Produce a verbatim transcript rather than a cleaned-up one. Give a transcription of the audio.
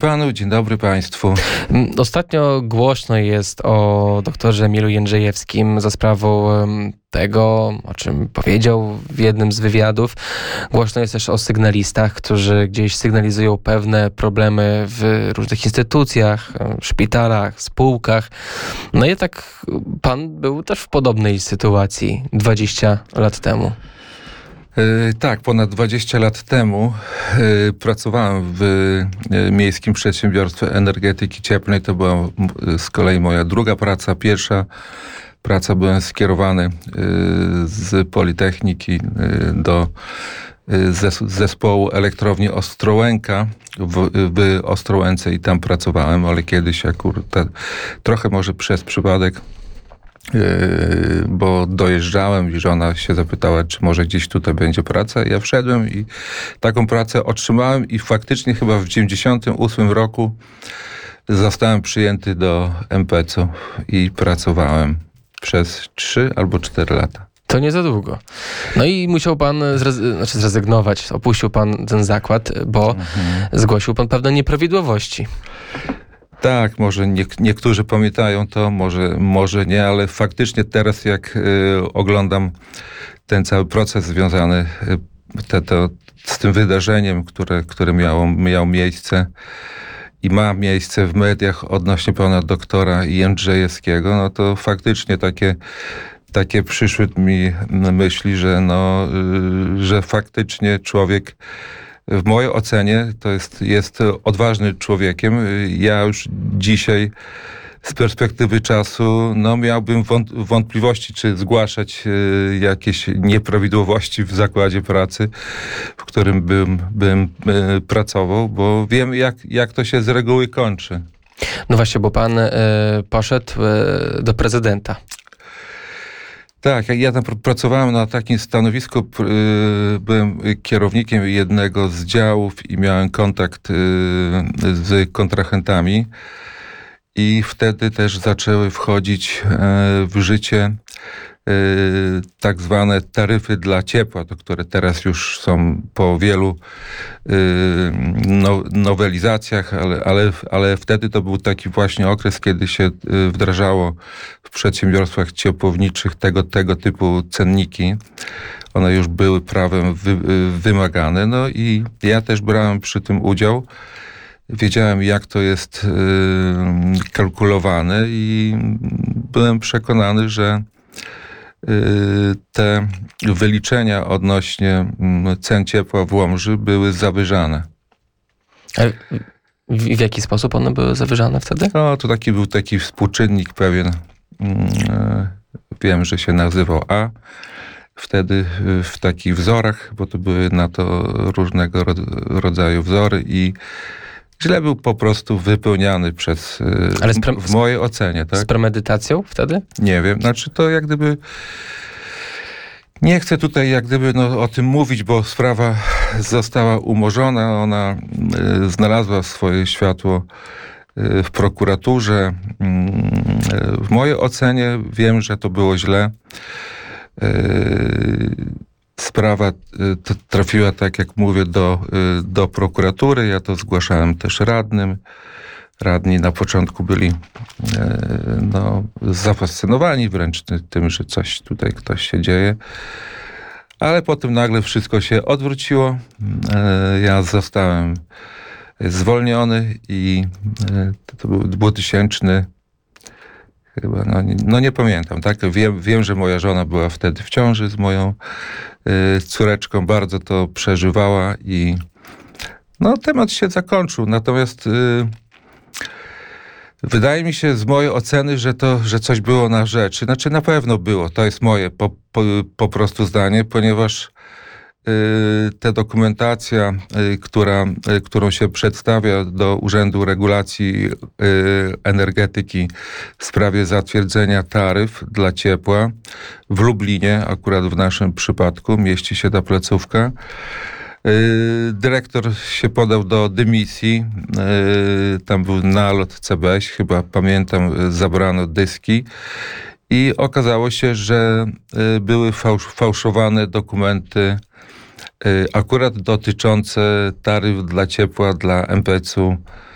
panu, dzień dobry państwu. Ostatnio głośno jest o doktorze Emilu Jędrzejewskim za sprawą tego, o czym powiedział w jednym z wywiadów. Głośno jest też o sygnalistach, którzy gdzieś sygnalizują pewne problemy w różnych instytucjach, szpitalach, spółkach. No i tak pan był też w podobnej sytuacji dwadzieścia lat temu. Yy, tak, ponad dwadzieścia lat temu yy, pracowałem w yy, Miejskim Przedsiębiorstwie Energetyki Cieplnej. To była yy, z kolei moja druga praca. Pierwsza praca byłem skierowany yy, z Politechniki yy, do yy, zes- zespołu elektrowni Ostrołęka w, w Ostrołęce i tam pracowałem, ale kiedyś akurat trochę może przez przypadek, Yy, bo dojeżdżałem i żona się zapytała, czy może gdzieś tutaj będzie praca. Ja wszedłem i taką pracę otrzymałem i faktycznie chyba w dziewięćdziesiątym ósmym roku zostałem przyjęty do em pe ce u i pracowałem przez trzy albo cztery lata. To nie za długo. No i musiał pan zrezy- znaczy zrezygnować, opuścił pan ten zakład, bo mhm. zgłosił pan pewne nieprawidłowości. Tak, może nie, niektórzy pamiętają to, może, może nie, ale faktycznie teraz jak y, oglądam ten cały proces związany y, te, to, z tym wydarzeniem, które, które miało, miało miejsce i ma miejsce w mediach odnośnie pana doktora Jędrzejewskiego, no to faktycznie takie, takie przyszły mi myśli, że, no, y, że faktycznie człowiek w mojej ocenie to jest, jest odważnym człowiekiem. Ja już dzisiaj z perspektywy czasu no, miałbym wątpliwości, czy zgłaszać jakieś nieprawidłowości w zakładzie pracy, w którym bym, bym pracował, bo wiem, jak, jak to się z reguły kończy. No właśnie, bo pan y, poszedł y, do prezydenta. Tak, ja tam pr- pracowałem na takim stanowisku, yy, byłem kierownikiem jednego z działów i miałem kontakt yy, z kontrahentami i wtedy też zaczęły wchodzić yy, w życie yy, tak zwane taryfy dla ciepła, to które teraz już są po wielu yy, no, nowelizacjach, ale, ale, ale wtedy to był taki właśnie okres, kiedy się wdrażało w przedsiębiorstwach ciepłowniczych tego, tego typu cenniki. One już były prawem wy, wymagane. No i ja też brałem przy tym udział. Wiedziałem, jak to jest yy, kalkulowane i byłem przekonany, że yy, te wyliczenia odnośnie cen ciepła w Łomży były zawyżane. A w, w jaki sposób one były zawyżane wtedy? No, to taki był taki współczynnik pewien. Wiem, że się nazywał A. Wtedy w takich wzorach, bo to były na to różnego rodzaju wzory i źle był po prostu wypełniany przez, Ale pre- w mojej ocenie. Tak? Z premedytacją wtedy? Nie wiem, znaczy to jak gdyby nie chcę tutaj jak gdyby no, o tym mówić, bo sprawa została umorzona, ona y, znalazła swoje światło w prokuraturze. W mojej ocenie wiem, że to było źle. Sprawa trafiła, tak jak mówię, do, do prokuratury. Ja to zgłaszałem też radnym. Radni na początku byli no, zafascynowani wręcz tym, że coś tutaj ktoś się dzieje. Ale potem nagle wszystko się odwróciło. Ja zostałem zwolniony i to był dwutysięczny chyba, no nie, no nie pamiętam, tak? Wiem, wiem, że moja żona była wtedy w ciąży z moją y, córeczką, bardzo to przeżywała i no temat się zakończył, natomiast y, wydaje mi się z mojej oceny, że to, że coś było na rzeczy, znaczy na pewno było, to jest moje po, po, po prostu zdanie, ponieważ ta dokumentacja, która, którą się przedstawia do Urzędu Regulacji Energetyki w sprawie zatwierdzenia taryf dla ciepła w Lublinie, akurat w naszym przypadku, mieści się ta placówka. Dyrektor się podał do dymisji, tam był nalot C B S, chyba pamiętam, zabrano dyski. I okazało się, że były fałsz, fałszowane dokumenty akurat dotyczące taryf dla ciepła dla em pe ce u